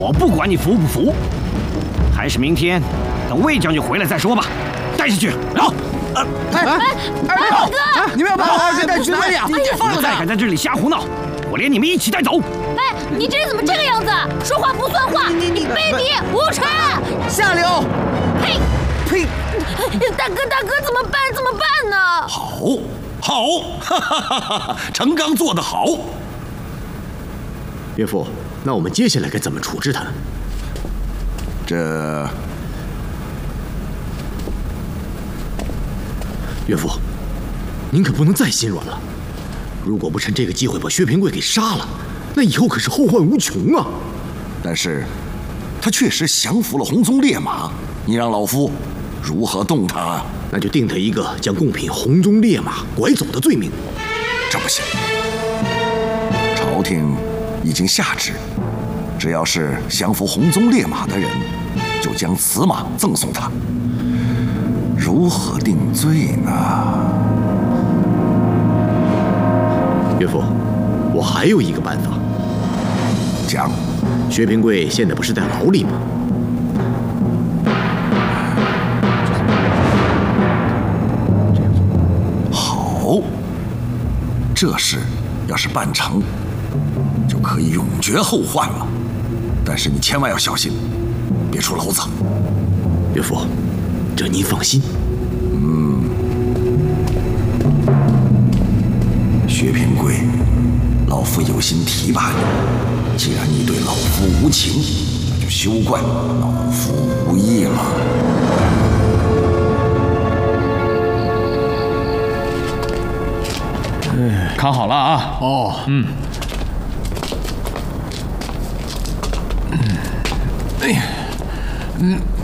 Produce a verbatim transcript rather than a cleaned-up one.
我不管你服不服，还是明天等魏将军回来再说吧。带下去，走。 哎哎哎，二哥，你们要把二哥带去哪里啊？你放了再敢在这里瞎胡闹，我连你们一起带走。 哎，你这人怎么这个样子？说话不算话，你你卑鄙无耻， 下流！ 呸呸！ 大哥大哥，怎么办？怎么办呢？ 好，好，哈哈哈哈！程刚做得好。 岳父，那我们接下来该怎么处置他？ 这， 岳父，您可不能再心软了。如果不趁这个机会把薛平贵给杀了，那以后可是后患无穷啊！ 但是，他确实降服了红鬃烈马，你让老夫如何动他？ 那就定他一个将贡品红鬃烈马拐走的罪名。 这不行，朝廷已经下旨，只要是降服红鬃烈马的人，就将此马赠送他。如何定罪呢？ 岳父，我还有一个办法。 讲， 薛平贵现在不是在牢里吗？ 好，这事要是办成，就可以永绝后患了。但是你千万要小心，别出篓子。 岳父，这您放心。 嗯，薛平贵，老夫有心提拔你。既然你对老夫无情，那就休怪老夫无义了。 看好了啊！ 哦， 嗯，嗯，哎呀，嗯。